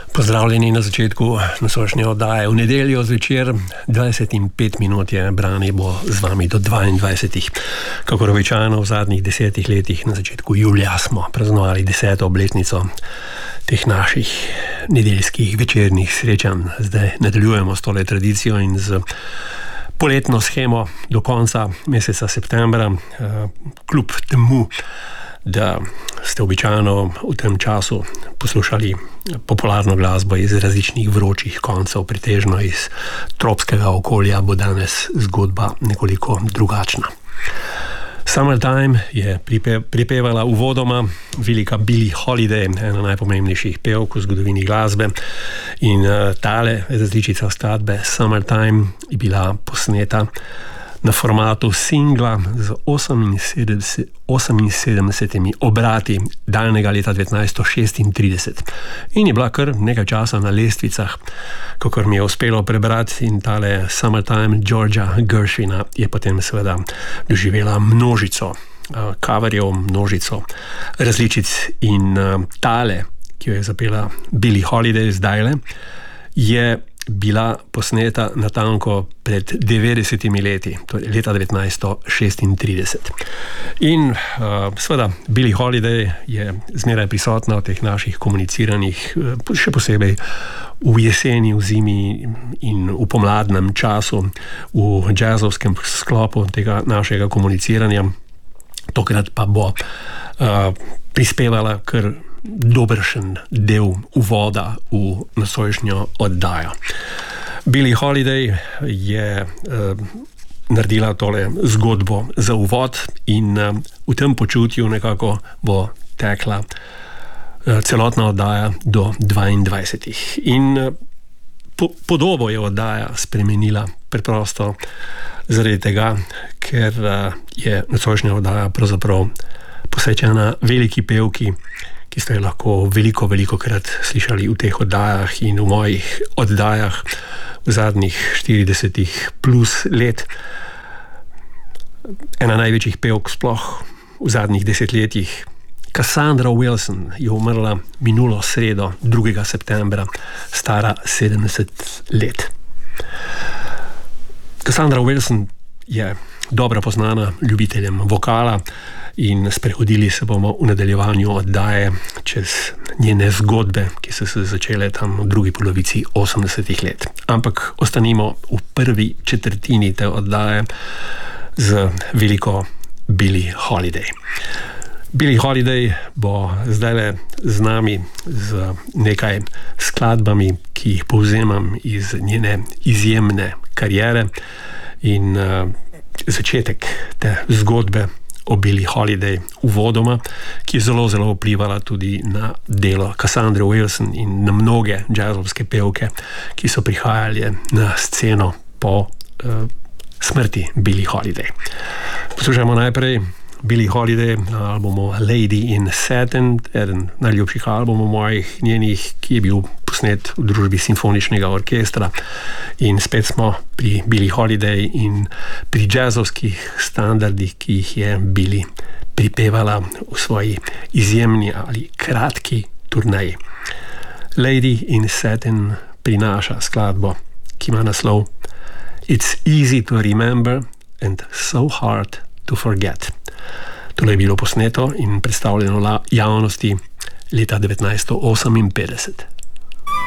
Pozdravljeni na začetku nocojšnje oddaje. V nedeljo zvečer 20:05 je Brani bo z vami do 22. Kakor običajno v zadnjih 10 letih na začetku julija smo praznovali 10. obletnico teh naših nedeljskih večernih srečanj. Zdaj nadaljujemo s tole tradicijo in z poletno shemo do konca meseca septembra, kljub temu, da ste običajno v tem času poslušali popularno glasbo iz različnih vročih koncev, pretežno iz tropskega okolja, bo danes zgodba nekoliko drugačna. Summertime je pripevala uvodoma velika Billie Holiday, ena najpomembnejših pevk v zgodovini glasbe, in tale različica skladbe Summertime je bila posneta na formatu singla z 78 obrati daljnega leta 1936 in je bila kar nekaj časa na lestvicah, kakor mi je uspelo prebrati, in tale Summertime Georgia Gershwina je potem seveda doživela množico coverjev, množico različic, in tale, ki jo je zapela Billie Holiday zdajle, je bila posneta natanko pred 90 leti, torej leta 1936. In seveda Billie Holiday je zmeraj prisotna v teh naših komuniciranjih, še posebej v jeseni, v zimi in v pomladnem času, v jazzovskem sklopu tega našega komuniciranja. Tokrat pa bo prispevala kar dobršen del uvoda v nocojšnjo oddajo. Billie Holiday je naredila tole zgodbo za uvod in v tem počutju nekako bo tekla celotna oddaja do 22. In podobo je oddaja spremenila preprosto zaradi tega, ker je nocojšnja oddaja pravzaprav posvečena veliki pevki, ki ste jo lahko veliko krat slišali v teh oddajah in v mojih oddajah v zadnjih 40 plus let. Ena največjih pevk sploh v zadnjih desetletjih, Cassandra Wilson, je umrla minulo sredo, 2. septembra, stara 70 let. Cassandra Wilson je dobro poznana ljubiteljem vokala in sprehodili se bomo v nadaljevanju oddaje čez njene zgodbe, ki so se začele tam v drugi polovici 80 let. Ampak ostanimo v prvi četrtini te oddaje z veliko Billie Holiday. Billie Holiday bo zdajle z nami z nekaj skladbami, ki jih povzemam iz njene izjemne kariere, in začetek te zgodbe o Billie Holiday uvodoma, ki je zelo vplivala tudi na delo Cassandre Wilson in na mnoge jazzovske pevke, ki so prihajali na sceno po smrti Billie Holiday. Poslušajmo najprej Billie Holiday na albumu Lady in Satin, eden najljubših albumov mojih, njenih, ki je bil posnet v družbi simfoničnega orkestra. In spet smo pri Billie Holiday in pri jazzovskih standardih, ki jih je Billie pripevala v svoji izjemni ali kratki turneji. Lady in Satin prinaša skladbo, ki ima naslov It's easy to remember and so hard to forget. Tole je bilo posneto in predstavljeno javnosti leta 1958.